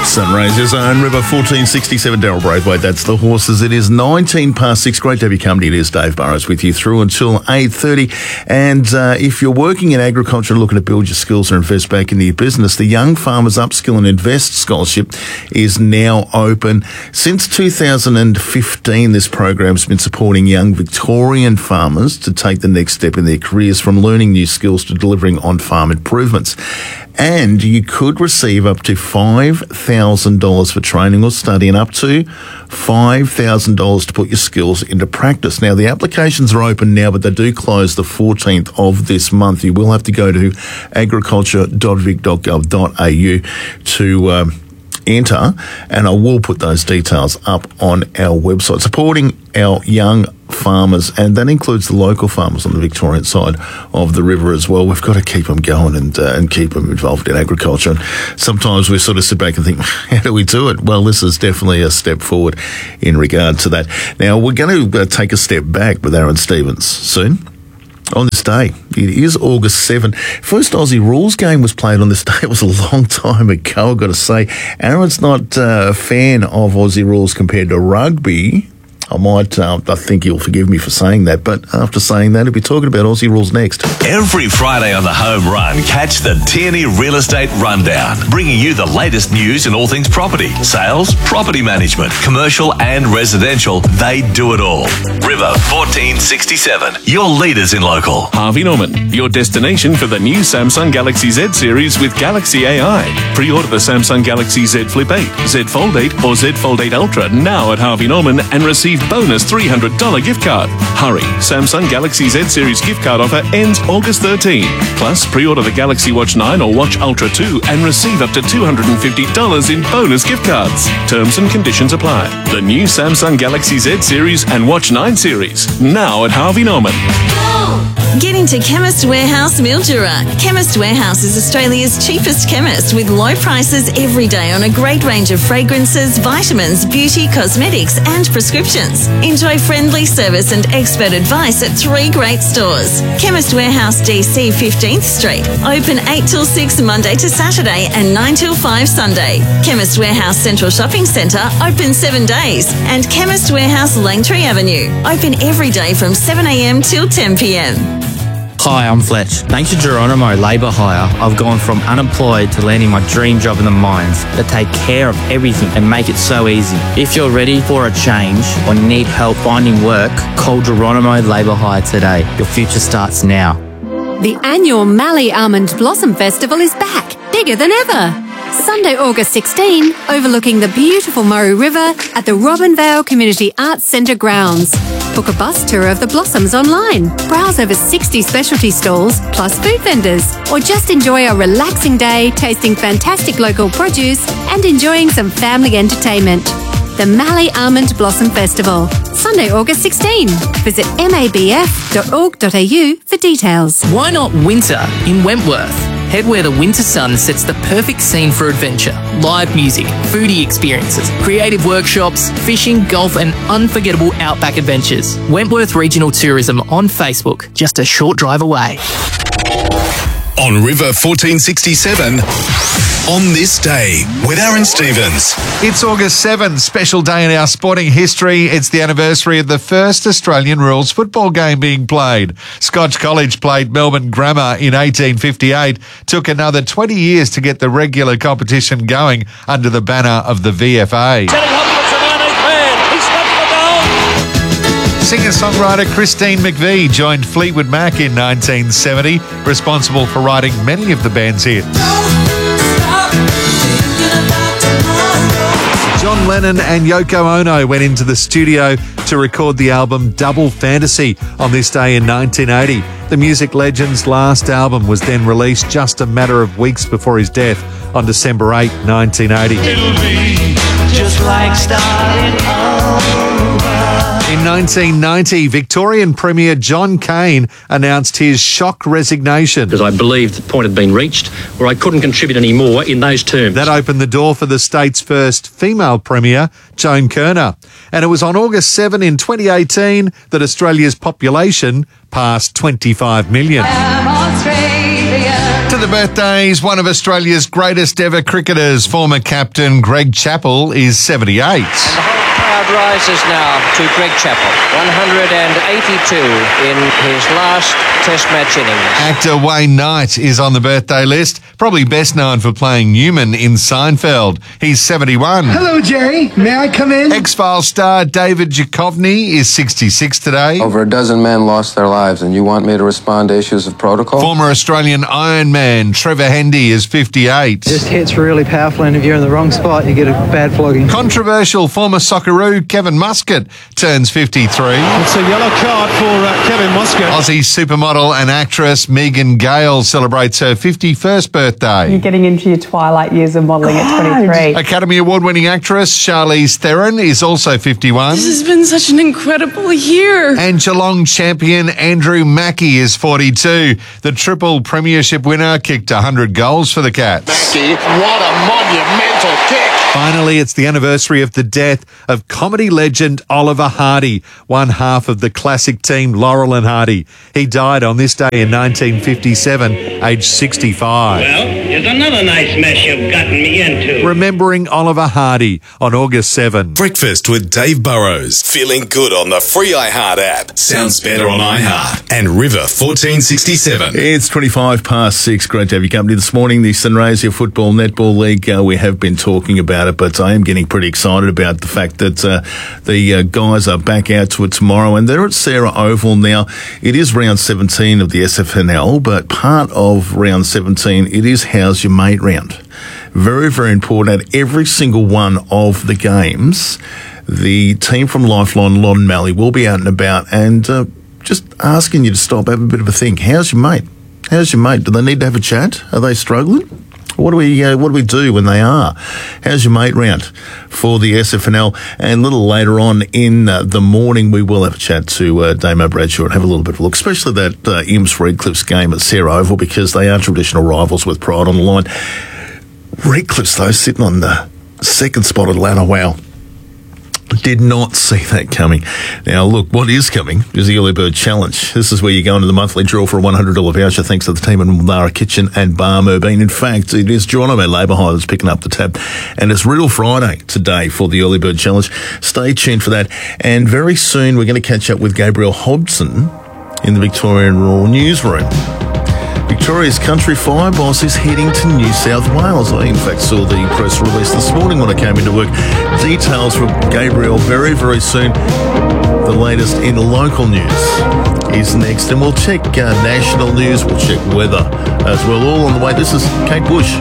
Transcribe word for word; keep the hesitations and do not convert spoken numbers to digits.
Sunrisers on River fourteen sixty-seven, Daryl Braithwaite. That's the horses. It is nineteen past six. Great to have you company. It is Dave Burrows with you through until eight thirty. And uh, if you're working in agriculture and looking to build your skills or invest back into your business, the Young Farmers Upskill and Invest Scholarship is now open. Since two thousand fifteen, this program's been supporting young Victorian farmers to take the next step in their careers, from learning new skills to delivering on-farm improvements. And you could receive up to five thousand dollars for training or study and up to five thousand dollars to put your skills into practice. Now, the applications are open now, but they do close the fourteenth of this month. You will have to go to agriculture dot vic dot gov dot a u to um, enter, and I will put those details up on our website, supporting our young farmers, and that includes the local farmers on the Victorian side of the river as well. We've got to keep them going and uh, and keep them involved in agriculture. And sometimes we sort of sit back and think, how do we do it? Well, this is definitely a step forward in regard to that. Now, we're going to uh, take a step back with Aaron Stevens soon. On this day, it is August seventh. First Aussie rules game was played on this day. It was a long time ago, I've got to say. Aaron's not uh, a fan of Aussie rules compared to rugby. I might, uh, I think you'll forgive me for saying that, but after saying that, he'll be talking about Aussie rules next. Every Friday on the Home Run, catch the Tierney Real Estate Rundown, bringing you the latest news in all things property, sales, property management, commercial and residential. They do it all. River fourteen sixty-seven, your leaders in local. Harvey Norman, your destination for the new Samsung Galaxy Z series with Galaxy A I. Pre-order the Samsung Galaxy Z Flip eight, Z Fold eight or Z Fold eight Ultra now at Harvey Norman and receive bonus three hundred dollars gift card. Hurry, Samsung Galaxy Z Series gift card offer ends August thirteenth. Plus, pre-order the Galaxy Watch nine or Watch Ultra two and receive up to two hundred fifty dollars in bonus gift cards. Terms and conditions apply. The new Samsung Galaxy Z Series and Watch nine series, now at Harvey Norman. Get into Chemist Warehouse Mildura. Chemist Warehouse is Australia's cheapest chemist with low prices every day on a great range of fragrances, vitamins, beauty, cosmetics and prescriptions. Enjoy friendly service and expert advice at three great stores. Chemist Warehouse D C fifteenth Street. Open eight till six Monday to Saturday and nine till five Sunday. Chemist Warehouse Central Shopping Centre open seven days. And Chemist Warehouse Langtree Avenue. Open every day from seven a m till ten p m. Hi, I'm Fletch. Thanks to Geronimo Labour Hire, I've gone from unemployed to landing my dream job in the mines. They take care of everything and make it so easy. If you're ready for a change or need help finding work, call Geronimo Labour Hire today. Your future starts now. The annual Mallee Almond Blossom Festival is back, bigger than ever. Sunday, August sixteenth, overlooking the beautiful Murray River at the Robinvale Community Arts Centre grounds. Book a bus tour of the blossoms online, browse over sixty specialty stalls plus food vendors, or just enjoy a relaxing day tasting fantastic local produce and enjoying some family entertainment. The Mallee Almond Blossom Festival, Sunday, August sixteenth. Visit m a b f dot org dot a u for details. Why not winter in Wentworth? Head where the winter sun sets the perfect scene for adventure. Live music, foodie experiences, creative workshops, fishing, golf and unforgettable outback adventures. Wentworth Regional Tourism on Facebook, just a short drive away. On River fourteen sixty-seven, on this day with Aaron Stevens. It's August seventh, special day in our sporting history. It's the anniversary of the first Australian rules football game being played. Scotch College played Melbourne Grammar in eighteen fifty-eight. Took another twenty years to get the regular competition going under the banner of the V F A. Singer-songwriter Christine McVie joined Fleetwood Mac in nineteen seventy, responsible for writing many of the band's hits. John Lennon and Yoko Ono went into the studio to record the album Double Fantasy on this day in nineteen eighty. The music legend's last album was then released just a matter of weeks before his death on December eighth, nineteen eighty. It'll be just like starting over. In nineteen ninety, Victorian Premier John Cain announced his shock resignation. Because I believed the point had been reached where I couldn't contribute any more in those terms. That opened the door for the state's first female Premier, Joan Kirner. And it was on August seventh in twenty eighteen that Australia's population passed twenty-five million. I'm Australian. To the birthdays, one of Australia's greatest ever cricketers, former captain Greg Chappell, is seventy-eight. Crowd rises now to Greg Chappell, one hundred eighty-two in his last Test match innings. Actor Wayne Knight is on the birthday list, probably best known for playing Newman in Seinfeld. He's seventy-one. Hello, Jerry. May I come in? X-Files star David Duchovny is sixty-six today. Over a dozen men lost their lives, and you want me to respond to issues of protocol? Former Australian Iron Man Trevor Hendy is fifty-eight. Just hits really powerful, and if you're in the wrong spot, you get a bad flogging. Controversial former Socceroo Kevin Muscat turns fifty-three. It's a yellow card for uh, Kevin Muscat. Aussie supermodel and actress Megan Gale celebrates her fifty-first birthday. You're getting into your twilight years of modelling at twenty-three. Academy Award-winning actress Charlize Theron is also fifty-one. This has been such an incredible year. And Geelong champion Andrew Mackie is forty-two. The triple premiership winner kicked one hundred goals for the Cats. Mackie, what a monumental kick. Finally, it's the anniversary of the death of comedy legend Oliver Hardy, one half of the classic team Laurel and Hardy. He died on this day in nineteen fifty-seven, aged sixty-five. Well, here's another nice mess you've gotten me into. Remembering Oliver Hardy on August seventh. Breakfast with Dave Burrows. Feeling good on the free iHeart app. Sounds better on iHeart. And River fourteen sixty-seven. It's twenty-five past six. Great to have your company this morning. The Sunraysia Football Netball League, uh, we have been talking about it, but I am getting pretty excited about the fact that uh, the uh, guys are back out to it tomorrow, and they're at Sarah Oval now. It is round seventeen of the S F N L, but part of round seventeen, it is How's Your Mate round. Very, very important. At every single one of the games, the team from Lifeline, Lon Malley, will be out and about and uh, just asking you to stop, have a bit of a think. How's your mate? How's your mate? Do they need to have a chat? Are they struggling? What do we uh, what do we do when they are? How's your mate round for the S F N L? And a little later on in uh, the morning, we will have a chat to uh, Damo Bradshaw and have a little bit of a look, especially that uh, Imps Redcliffe's game at Sarah Oval, because they are traditional rivals with pride on the line. Redcliffe's, though, sitting on the second spot at Ladder. Wow. Did not see that coming. Now, look, what is coming is the Early Bird Challenge. This is where you go into the monthly draw for a one hundred dollars voucher thanks to the team at Mulnara Kitchen and Bar Merbeen. In fact, it is Geronimo Labour Hire that's picking up the tab. And it's Riddle Friday today for the Early Bird Challenge. Stay tuned for that. And very soon, we're going to catch up with Gabriel Hobson in the Victorian Royal Newsroom. Victoria's country fire boss is heading to New South Wales. I, in fact, saw the press release this morning when I came into work. Details from Gabriel very, very soon. The latest in local news is next. And we'll check uh, national news. We'll check weather as well. All on the way. This is Kate Bush.